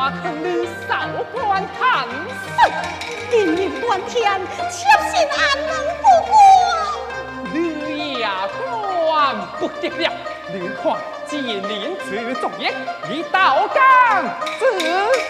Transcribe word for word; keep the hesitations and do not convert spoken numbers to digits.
他同你少管寒生， 今日半天，妾心安能不过？ 你也管不得了。你看，今年子作业，一道杠子。